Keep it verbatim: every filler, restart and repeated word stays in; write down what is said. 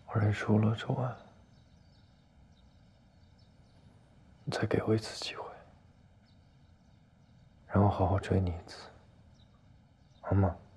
我认输了，周安。你再给我一次机会，让我好好追你一次，好吗？